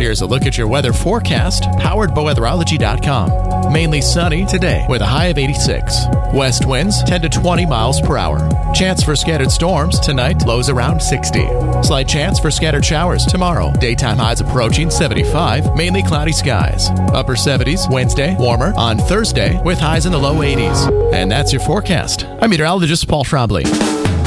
Here's a look at your weather forecast, powered by weatherology.com. Mainly sunny today with a high of 86. West winds 10 to 20 miles per hour. Chance for scattered storms tonight, lows around 60. Slight chance for scattered showers tomorrow. Daytime highs approaching 75, mainly cloudy skies. Upper 70s Wednesday, warmer on Thursday with highs in the low 80s. And that's your forecast. I'm meteorologist Paul Schraubly.